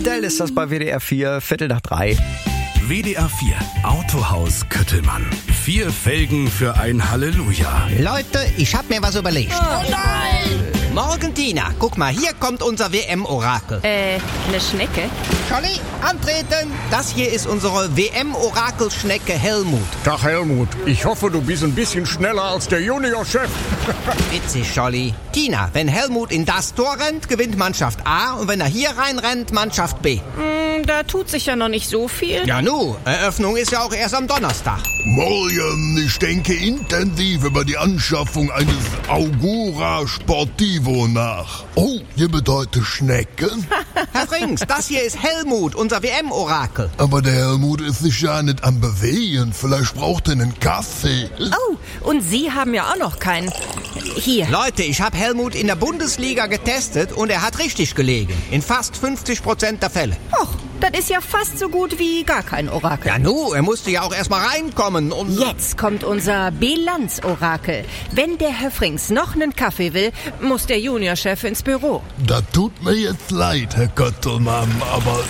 Aktuell ist das bei WDR 4, 2:45. WDR 4 Autohaus Köttelmann. 4 Felgen für ein Halleluja. Leute, ich hab mir was überlegt. Oh nein! Morgen, Tina. Guck mal, hier kommt unser WM-Orakel. Eine Schnecke? Scholli, antreten. Das hier ist unsere WM-Orakel-Schnecke Helmut. Tag Helmut, ich hoffe, du bist ein bisschen schneller als der Juniorchef. Witzig, Scholli. Tina, wenn Helmut in das Tor rennt, gewinnt Mannschaft A und wenn er hier reinrennt, Mannschaft B. Da tut sich ja noch nicht so viel. Ja nu, Eröffnung ist ja auch erst am Donnerstag. Morgen, ich denke intensiv über die Anschaffung eines Augura Sportivo nach. Oh, ihr bedeutet Schnecken? Herr Frings, das hier ist Helmut, unser WM-Orakel. Aber der Helmut ist sich ja nicht am Bewegen. Vielleicht braucht er einen Kaffee. Oh, und Sie haben ja auch noch keinen. Hier. Leute, ich habe Helmut in der Bundesliga getestet und er hat richtig gelegen. In fast 50% der Fälle. Och, das ist ja fast so gut wie gar kein Orakel. Ja nu, er musste ja auch erstmal reinkommen und... Jetzt kommt unser Bilanz-Orakel. Wenn der Herr Frings noch einen Kaffee will, muss der Juniorchef ins Büro. Das tut mir jetzt leid, Herr Köttelmann, aber